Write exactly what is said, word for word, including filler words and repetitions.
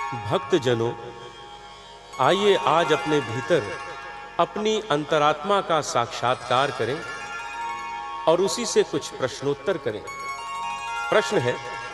भक्तजनों, आइए आज अपने भीतर अपनी अंतरात्मा का साक्षात्कार करें और उसी से कुछ प्रश्नोत्तर करें। प्रश्न है,